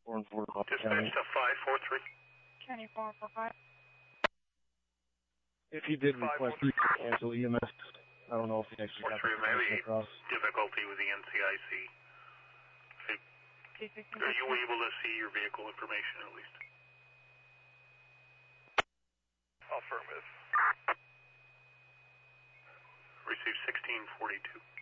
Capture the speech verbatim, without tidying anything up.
four and four. Dispatch to five four three. County four four five. If he did request to cancel E M S, I don't know if he actually got the information across. Difficulty with the N C I C. Are you able to see your vehicle information at least? Affirmative. Receive sixteen forty-two.